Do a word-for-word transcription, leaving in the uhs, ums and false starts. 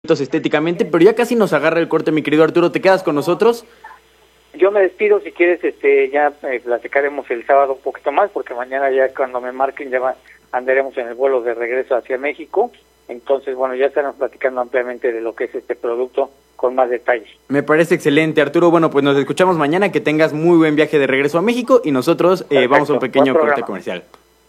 estéticamente, pero ya casi nos agarra el corte, mi querido Arturo. ¿Te quedas con nosotros? Yo me despido, si quieres, este, ya eh, platicaremos el sábado un poquito más, porque mañana ya cuando me marquen ya va, andaremos en el vuelo de regreso hacia México. Entonces, bueno, ya estaremos platicando ampliamente de lo que es este producto con más detalles. Me parece excelente, Arturo. Bueno, pues nos escuchamos mañana. Que tengas muy buen viaje de regreso a México y nosotros eh, vamos a un pequeño corte comercial.